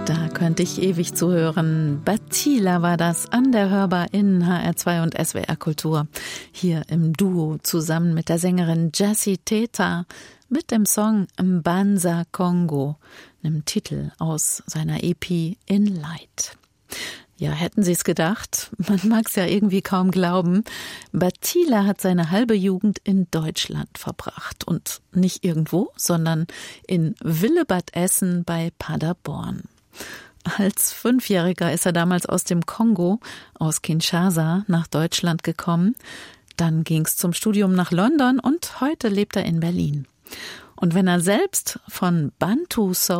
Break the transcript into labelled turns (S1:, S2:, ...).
S1: Da könnte ich ewig zuhören. Batila war das an der Hörbar in HR2 und SWR Kultur. Hier im Duo zusammen mit der Sängerin Jessie Teta mit dem Song Mbanza Kongo, einem Titel aus seiner EP In Light. Ja, hätten Sie es gedacht? Man mag es ja irgendwie kaum glauben. Batila hat seine halbe Jugend in Deutschland verbracht. Und nicht irgendwo, sondern in Willebad Essen bei Paderborn. Als 5-Jähriger ist er damals aus dem Kongo, aus Kinshasa, nach Deutschland gekommen. Dann ging es zum Studium nach London und heute lebt er in Berlin. Und wenn er selbst von Bantu Soul